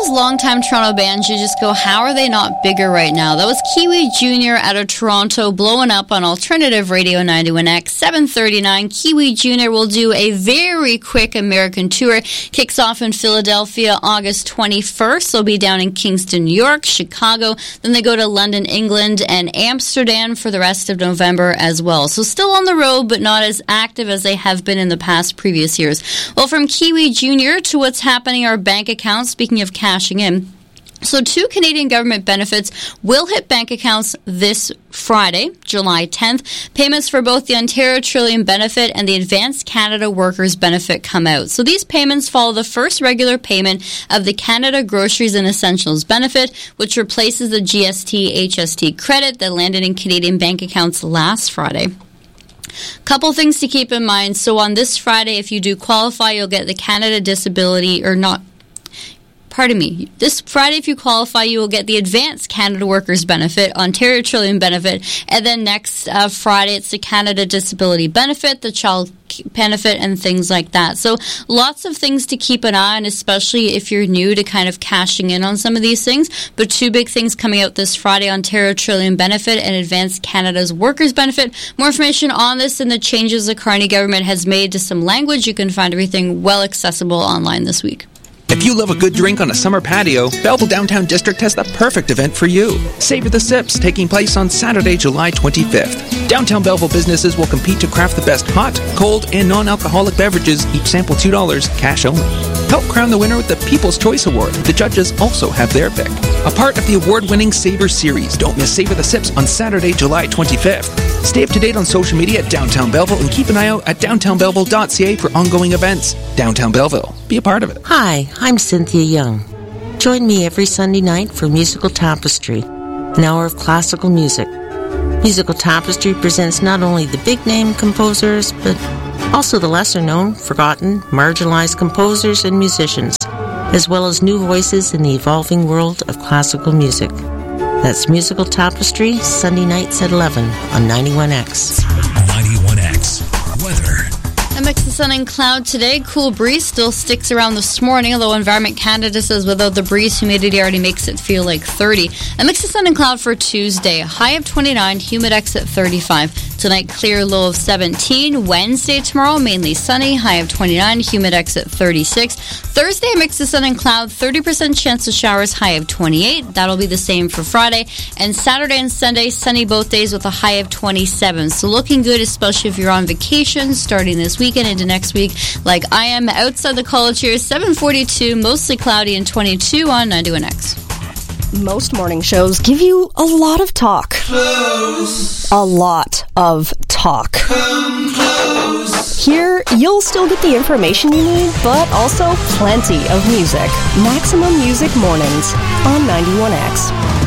these longtime Toronto bands, you just go, how are they not bigger right now? That was Kiwi Jr. out of Toronto, blowing up on Alternative Radio 91X, 7:39. Kiwi Jr. will do a very quick American tour. Kicks off in Philadelphia August 21st. They'll be down in Kingston, New York, Chicago. Then they go to London, England, and Amsterdam for the rest of November as well. So still on the road, but not as active as they have been in the previous years. Well, from Kiwi Jr. to what's happening in our bank accounts, speaking of cashing in. So 2 Canadian government benefits will hit bank accounts this Friday, July 10th. Payments for both the Ontario Trillium Benefit and the Advanced Canada Workers Benefit come out. So these payments follow the first regular payment of the Canada Groceries and Essentials Benefit, which replaces the GST-HST credit that landed in Canadian bank accounts last Friday. Couple things to keep in mind. So on this Friday, if you do qualify, you'll get the Canada Disability, this Friday, if you qualify, you will get the Advanced Canada Workers Benefit, Ontario Trillium Benefit, and then next Friday, it's the Canada Disability Benefit, the Child Benefit, and things like that. So lots of things to keep an eye on, especially if you're new to kind of cashing in on some of these things. But 2 big things coming out this Friday, Ontario Trillium Benefit and Advanced Canada's Workers Benefit. More information on this and the changes the Carney government has made to some language. You can find everything well accessible online this week. If you love a good drink on a summer patio, Belleville Downtown District has the perfect event for you. Savor the Sips, taking place on Saturday, July 25th. Downtown Belleville businesses will compete to craft the best hot, cold, and non-alcoholic beverages, each sample $2, cash only. Help crown the winner with the People's Choice Award. The judges also have their pick. A part of the award-winning Savor Series. Don't miss Savor the Sips on Saturday, July 25th. Stay up to date on social media at Downtown Belleville and keep an eye out at downtownbelleville.ca for ongoing events. Downtown Belleville. Be a part of it. Hi, I'm Cynthia Young. Join me every Sunday night for Musical Tapestry, an hour of classical music. Musical Tapestry presents not only the big-name composers, but also the lesser-known, forgotten, marginalized composers and musicians, as well as new voices in the evolving world of classical music. That's Musical Tapestry, Sunday nights at 11 on 91X. 91X. Weather. A mix of sun and cloud today. Cool breeze still sticks around this morning, although Environment Canada says without the breeze, humidity already makes it feel like 30. A mix of sun and cloud for Tuesday. High of 29, humidex at 35. Tonight, clear, low of 17. Wednesday, tomorrow, mainly sunny, high of 29, humidex at 36. Thursday, a mix of sun and cloud, 30% chance of showers, high of 28. That'll be the same for Friday. And Saturday and Sunday, sunny both days with a high of 27. So looking good, especially if you're on vacation, starting this weekend into next week, like I am outside the college here. 7:42, mostly cloudy and 22 on 91X. Most morning shows give you a lot of talk. Close. A lot of talk. Come close. Here, you'll still get the information you need, but also plenty of music. Maximum Music Mornings on 91X.